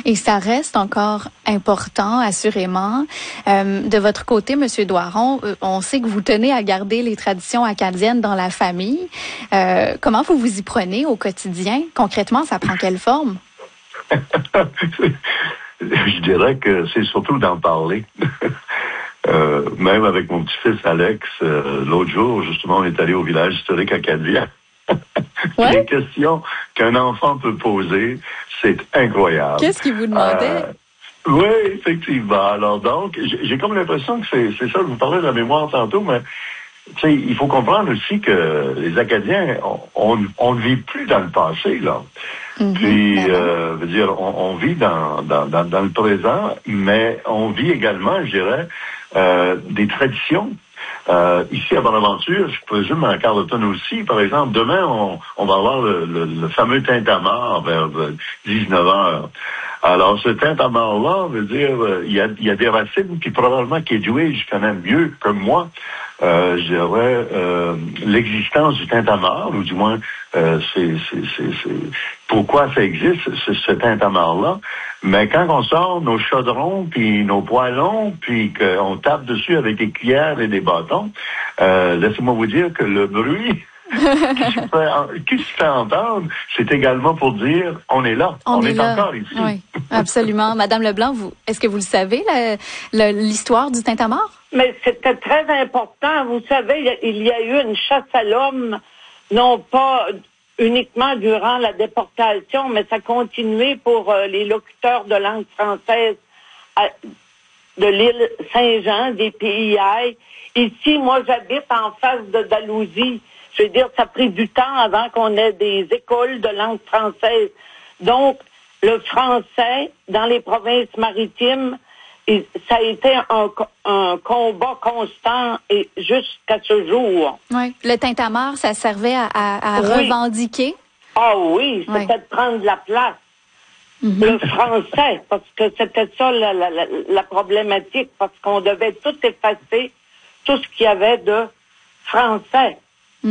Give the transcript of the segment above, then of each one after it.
Et ça reste encore important, assurément. De votre côté, Monsieur Doiron, on sait que vous tenez à garder les traditions acadiennes dans la famille. Comment vous vous y prenez au quotidien? Concrètement, ça prend quelle forme? Je dirais que c'est surtout d'en parler. Même avec mon petit-fils Alex, l'autre jour, justement, on est allé au village historique acadien. Ouais? Les questions qu'un enfant peut poser, c'est incroyable. Qu'est-ce qu'il vous demandait? Oui, effectivement. Alors donc, j'ai comme l'impression que c'est ça, je vous parlais de la mémoire tantôt, mais il faut comprendre aussi que les Acadiens, on ne vit plus dans le passé, là. Puis, veut dire, on vit dans le présent, mais on vit également, je dirais, des traditions. Ici à Bonaventure, je présume à Carleton aussi, par exemple, demain, on va avoir le fameux tintamarre vers 19h. Alors, ce tintamarre-là, veut dire, il y a des racines, puis probablement qu'Edwidge connaît mieux que moi, je dirais, l'existence du tintamarre, ou du moins, c'est pourquoi ça existe, ce tintamarre-là. Mais quand on sort nos chaudrons, puis nos poêlons, puis qu'on tape dessus avec des cuillères et des bâtons, laissez-moi vous dire que le bruit qui se fait entendre, c'est également pour dire on est là, on est là. Encore ici. Oui, absolument. Madame Leblanc, est-ce que vous le savez, l'histoire du tintamarre? Mais c'était très important. Vous savez, il y a eu une chasse à l'homme, non pas uniquement durant la déportation, mais ça a continué pour les locuteurs de langue française de l'île Saint-Jean, des PII. Ici, moi, j'habite en face de Dalhousie. Je veux dire, ça a pris du temps avant qu'on ait des écoles de langue française. Donc, le français, dans les provinces maritimes, ça a été un combat constant et jusqu'à ce jour. Oui. Le tintamarre, ça servait à revendiquer? Ah oui, c'était de prendre la place. Le français, parce que c'était ça la problématique, parce qu'on devait tout effacer, tout ce qu'il y avait de français.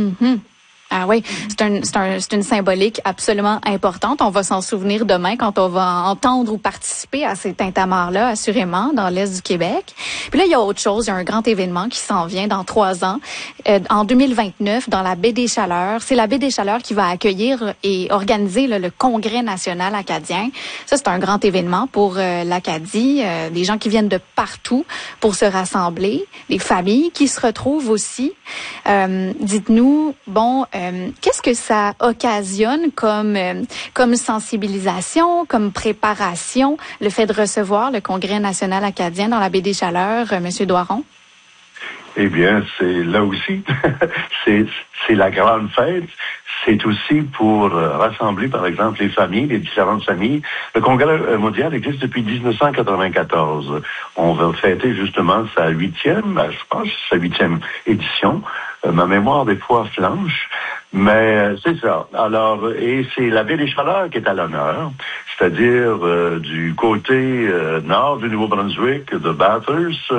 Ah oui, c'est une symbolique absolument importante. On va s'en souvenir demain quand on va entendre ou participer à ces tintamarres-là, assurément, dans l'Est du Québec. Puis là, il y a autre chose. Il y a un grand événement qui s'en vient dans 3 ans. En 2029, dans la baie des Chaleurs. C'est la baie des Chaleurs qui va accueillir et organiser le Congrès national acadien. Ça, c'est un grand événement pour l'Acadie. Des gens qui viennent de partout pour se rassembler. Des familles qui se retrouvent aussi. Dites-nous, qu'est-ce que ça occasionne comme sensibilisation, comme préparation, le fait de recevoir le Congrès national acadien dans la baie des Chaleurs, Monsieur Doiron? Eh bien, c'est là aussi, c'est la grande fête. C'est aussi pour rassembler, par exemple, les familles, les différentes familles. Le Congrès mondial existe depuis 1994. On va fêter justement sa 8e, je pense, sa 8e édition. Ma mémoire, des fois, flanche. Mais c'est ça. Alors, et c'est la baie des Chaleurs qui est à l'honneur, c'est-à-dire du côté nord du Nouveau-Brunswick, de Bathurst,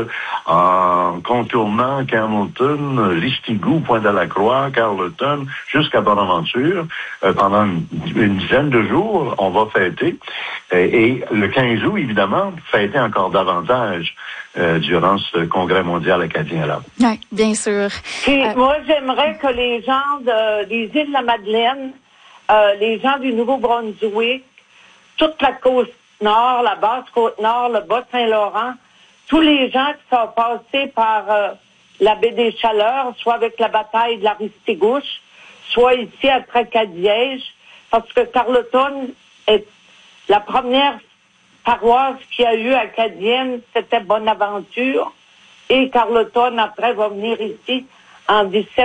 en contournant Campbellton, Listigou, Pointe-à-la-Croix, Carleton, jusqu'à Bonaventure. Pendant une dizaine de jours, on va fêter. Et le 15 août, évidemment, fêter encore davantage durant ce congrès mondial acadien-là. Oui, bien sûr. Puis, moi, j'aimerais que les gens des îles de la Madeleine, les gens du Nouveau-Brunswick, toute la côte nord, la basse côte nord, le Bas-Saint-Laurent, tous les gens qui sont passés par la baie des Chaleurs, soit avec la bataille de la Ristigouche, soit ici à Tracadie, parce que Carleton est la première paroisse qu'il y a eu acadienne, c'était Bonaventure, et Carleton, après, va venir ici en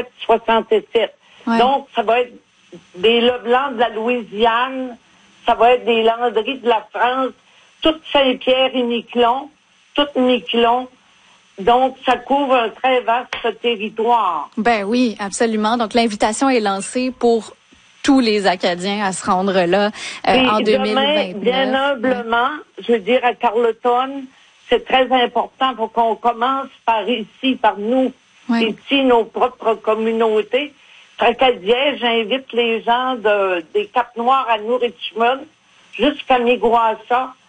1767. Ouais. Donc, ça va être des Leblanc de la Louisiane, ça va être des Landry de la France, toute Saint-Pierre et Miquelon, toute Miquelon. Donc, ça couvre un très vaste territoire. Ben oui, absolument. Donc, l'invitation est lancée pour tous les Acadiens à se rendre là en 2029. Bien humblement, je veux dire, à Carleton, c'est très important pour qu'on commence par ici, par nous, ici, nos propres communautés. Tracadie, j'invite les gens des Cap-Noirs à New Richmond jusqu'à Miguassa